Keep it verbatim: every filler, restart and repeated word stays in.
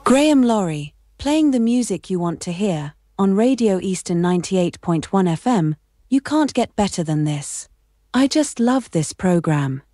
Graham Laurie, playing the music you want to hear, on Radio Eastern ninety-eight point one F M. You can't get better than this. I just love this program.